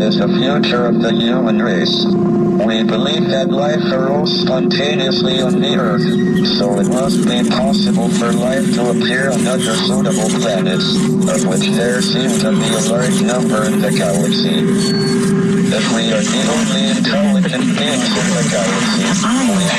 is the future of the human race. We believe that life arose spontaneously on the Earth, so it must be possible for life to appear on other suitable planets, of which there seem to be a large number in the galaxy. If we are the only intelligent beings in the galaxy, we